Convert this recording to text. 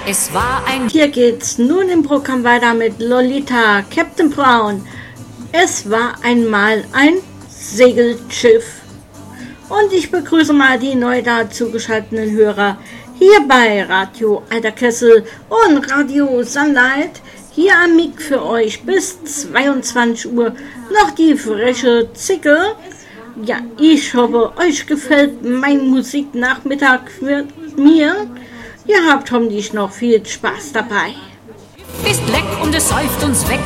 Es war ein... Hier geht's nun im Programm weiter mit Lolita, Captain Brown. Es war einmal ein Segelschiff. Und ich begrüße mal die neu dazugeschalteten Hörer hier bei Radio Alter Kessel und Radio Sunlight. Hier am Mic für euch bis 22 Uhr noch die frische Zicke. Ja, ich hoffe, euch gefällt mein Musiknachmittag mit mir. Ihr habt hoffentlich noch viel Spaß dabei. Ist leck und es säuft uns weg.